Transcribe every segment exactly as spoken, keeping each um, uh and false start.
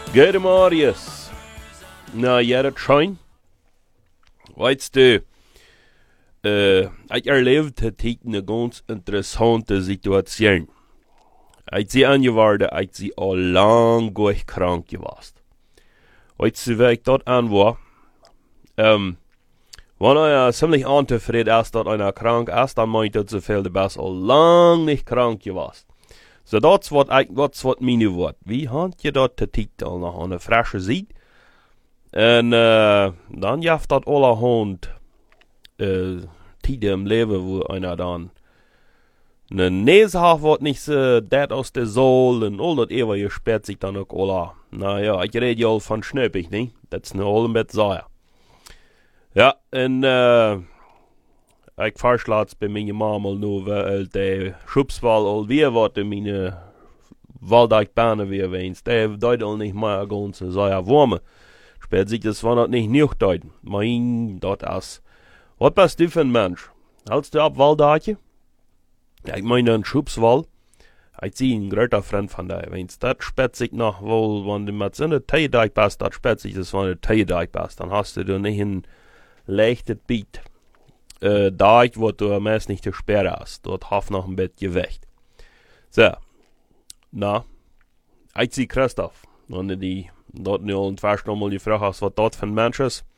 Gute Marius. Na, jere trein. Weißt du, äh, ich erlebte eine ganz interessante Situation. Als sie angeworden, als sie all lang gut krank gewesen. Weißt du, wie ich dort an war? Ähm, wenn einer ziemlich unzufrieden ist, dass einer krank ist, dann meint er zu viel, du bist all lang nicht krank gewesen. So, das wird eigentlich, was meine Wort. Wie habt ihr dort den Titel noch eine frische Seite? Und, äh, dann jaft das allerhand, äh, Tide im Leben, wo einer dann eine Nase hat, wird nicht so, das aus der Soul und all das ewige sperrt sich dann auch alle. Naja, ich rede ja von Schnöpig, ne? Das ist eine alle mit Säure. Ja, und, äh, ich verschlage bei meiner Mama nur, weil der Schubswahl all wir wird in meine Waldeichbahnen wie erwähnt. Der deutet nicht mehr ganz Säure Wurme. Später sich das war nicht nicht deuten. Mein, dort ist. Was bist du für ein Mensch? Hältst du ab Waldeiche? Ja, ich meine ein Schubswall. Ich sehe ein großer Freund von dir. Wenn das spät sich noch wohl, wenn du mit so einer Teedeich bist, das spät sich das, wenn du Teedeich bist, dann hast du nicht ein leichtes Beat. Äh, Deich, wo du am meisten nicht zu sperren hast. Dort hast noch ein bisschen Gewicht. So. Na. Ich sehe Christoph. Wenn du die dort nur fast nochmal die Frage hast, was dort für ein Mensch ist.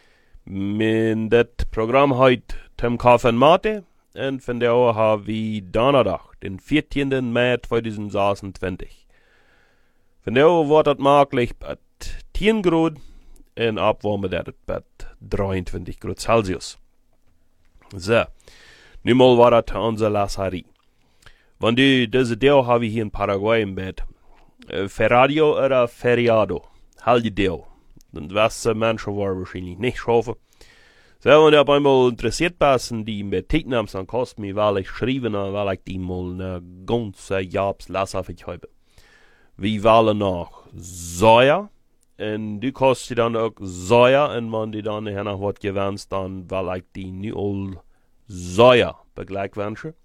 In das Programm heute Tim Kaffee und Mate. Und von der Uhr haben wir Donnerstag, den vierzehnten Mai zweitausendzweiundzwanzig. Von der Uhr wird das möglich bei zehn Grad und Abwärme der bei dreiundzwanzig Grad Celsius. So, nun mal war das unsere Lasserie. Wenn du diese Deo habe ich hier in Paraguay im Bett. Äh, Ferradio oder Feriado. Halt die Deo. Und was äh, Menschen war wahrscheinlich nicht schaffen. So, wenn du auf einmal interessiert bist, die im Bett nimmst, dann kostet mir, weil ich schreiben, weil ich die mal eine ganze Jobs lasse ich habe. Wir wollen noch Säure. Und du kostet dann auch Säure. Und wenn du dann nachher noch was gewinnst, dann weil ich die nicht all Säure begleich wünsche.